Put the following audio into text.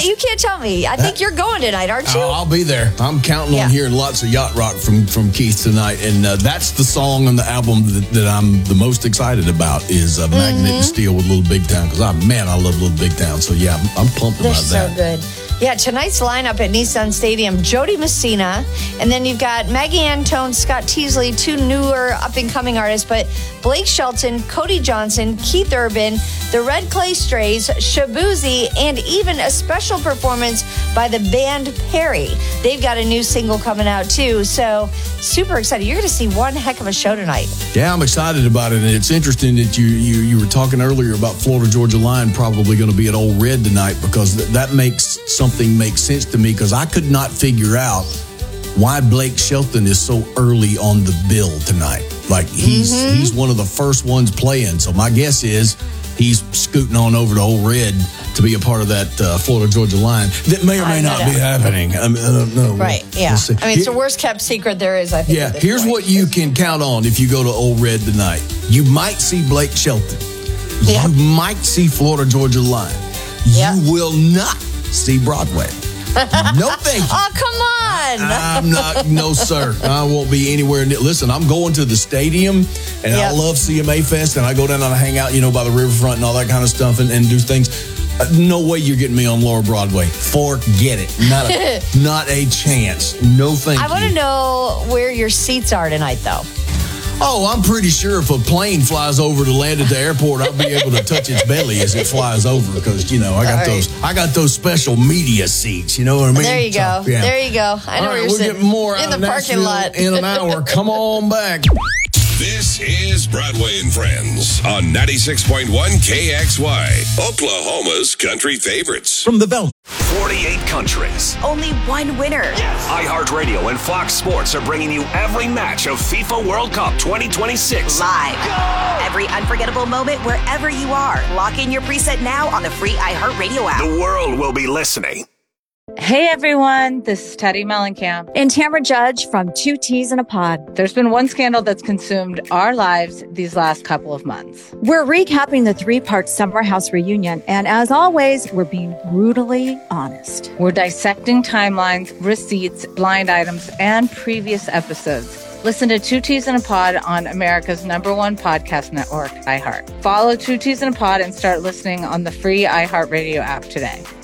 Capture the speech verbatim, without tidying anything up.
can't. You can't tell me. I think you're going tonight, aren't you? Oh, I'll be there. I'm counting Yeah. on hearing lots of yacht rock from from Keith tonight, and uh, that's the song on the album that, that I'm the most excited about is uh, Magnet Mm-hmm. and Steel with Little Big Town, because I man, I love Little Big Town. So yeah, I'm, I'm pumped They're about so that. good. Yeah, tonight's lineup at Nissan Stadium, Jody Messina, and then you've got Maggie Antone, Scott Teasley, two newer up-and-coming artists, but Blake Shelton, Cody Johnson, Keith Urban, the Red Clay Strays, Shabuzi, and even a special performance by the band Perry. They've got a new single coming out, too, so super excited. You're going to see one heck of a show tonight. Yeah, I'm excited about it, and it's interesting that you you, you were talking earlier about Florida Georgia Line probably going to be at Old Red tonight, because th- that makes something make sense to me, because I could not figure out why Blake Shelton is so early on the bill tonight. Like he's Mm-hmm. he's one of the first ones playing, so my guess is he's scooting on over to Old Red to be a part of that uh, Florida Georgia Line that may or may I not know. be happening. I, mean, I don't know. Right, yeah. We'll see. I mean, it's Here- the worst kept secret there is, I think. yeah, at this here's point. what you can count on if you go to Old Red tonight. You might see Blake Shelton. Yeah. You might see Florida Georgia Line. Yeah. You will not see Broadway. No, thank you. Oh, come on. I'm not, no, sir. I won't be anywhere near. Listen, I'm going to the stadium, and I Yep. love C M A Fest, and I go down and I hang out, you know, by the riverfront and all that kind of stuff, and, and do things. Uh, no way you're getting me on Lower Broadway. Forget it. Not a, not a chance. No, thank I you. want to know where your seats are tonight, though. Oh, I'm pretty sure if a plane flies over to land at the airport, I'll be able to touch its belly as it flies over, because you know I got All right. those I got those special media seats. You know what I mean? There you go. So, yeah. There you go. I know All where right, you're we'll sitting. get more in out the of parking Nashville lot. in an hour. Come on back. This is Broadway and Friends on ninety-six point one K X Y, Oklahoma's country favorites. From the Bell. forty-eight countries. Only one winner. iHeartRadio and Fox Sports are bringing you every match of FIFA World Cup twenty twenty-six. Live. Every unforgettable moment wherever you are. Lock in your preset now on the free iHeartRadio app. The world will be listening. Hey everyone, this is Teddy Mellencamp. And Tamara Judge from Two Teas in a Pod. There's been one scandal that's consumed our lives these last couple of months. We're recapping the three-part Summer House reunion, and as always, we're being brutally honest. We're dissecting timelines, receipts, blind items, and previous episodes. Listen to Two Teas in a Pod on America's number one podcast network, iHeart. Follow Two Teas in a Pod and start listening on the free iHeartRadio app today.